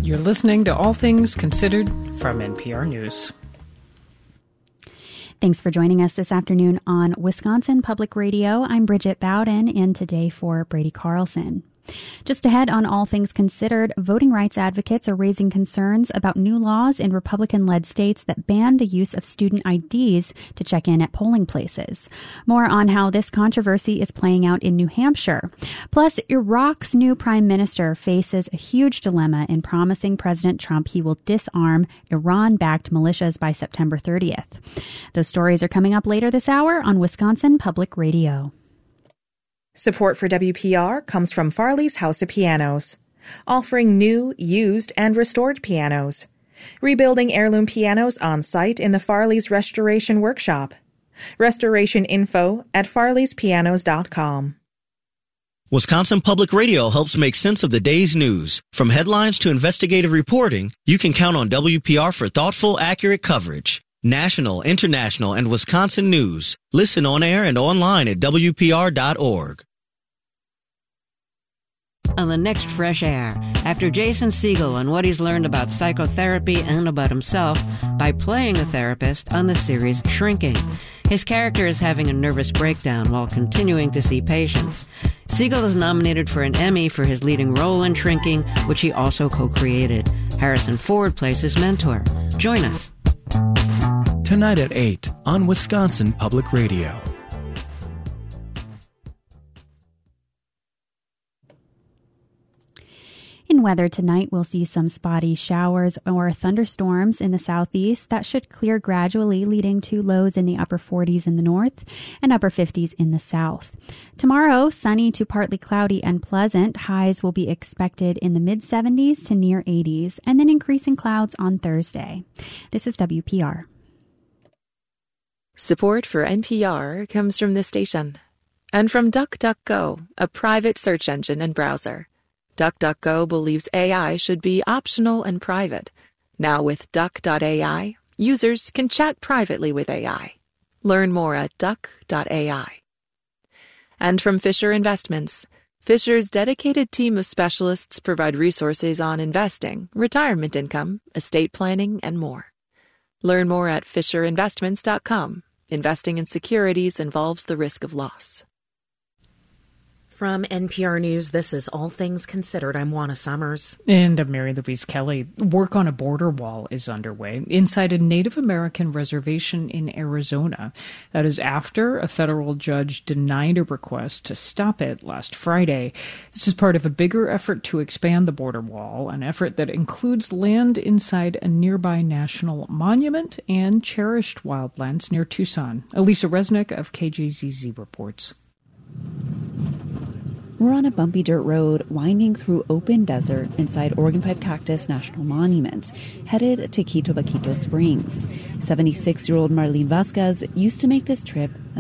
You're listening to All Things Considered from NPR News. Thanks for joining us this afternoon on Wisconsin Public Radio. I'm Bridget Bowden, in today for Brady Carlson. Just ahead on All Things Considered, voting rights advocates are raising concerns about new laws in Republican-led states that ban the use of student IDs to check in at polling places. More on how this controversy is playing out in New Hampshire. Plus, Iraq's new prime minister faces a huge dilemma in promising President Trump he will disarm Iran-backed militias by September 30th. Those stories are coming up later this hour on Wisconsin Public Radio. Support for WPR comes from Farley's House of Pianos, offering new, used, and restored pianos. Rebuilding heirloom pianos on site in the Farley's Restoration Workshop. Restoration info at farleyspianos.com. Wisconsin Public Radio helps make sense of the day's news. From headlines to investigative reporting, you can count on WPR for thoughtful, accurate coverage. National, international, and Wisconsin news. Listen on air and online at WPR.org. On the next Fresh Air, after Jason Segel and what he's learned about psychotherapy and about himself by playing a therapist on the series Shrinking. His character is having a nervous breakdown while continuing to see patients. Segel is nominated for an Emmy for his leading role in Shrinking, which he also co-created. Harrison Ford plays his mentor. Join us. Tonight at 8 on Wisconsin Public Radio. In weather tonight, we'll see some spotty showers or thunderstorms in the southeast that should clear gradually, leading to lows in the upper 40s in the north and upper 50s in the south. Tomorrow, sunny to partly cloudy and pleasant. Highs will be expected in the mid-70s to near 80s, and then increasing clouds on Thursday. This is WPR. Support for NPR comes from this station and from DuckDuckGo, a private search engine and browser. DuckDuckGo believes AI should be optional and private. Now with Duck.ai, users can chat privately with AI. Learn more at Duck.ai. And from Fisher Investments, Fisher's dedicated team of specialists provide resources on investing, retirement income, estate planning, and more. Learn more at FisherInvestments.com. Investing in securities involves the risk of loss. From NPR News, this is All Things Considered. I'm Juana Summers. And I'm Mary Louise Kelly. Work on a border wall is underway inside a Native American reservation in Arizona. That is after a federal judge denied a request to stop it last Friday. This is part of a bigger effort to expand the border wall, an effort that includes land inside a nearby national monument and cherished wildlands near Tucson. Elisa Resnick of KJZZ reports. We're on a bumpy dirt road winding through open desert inside Oregon Pipe Cactus National Monument, headed to Quito Baquito Springs. 76-year-old Marlene Vasquez used to make this trip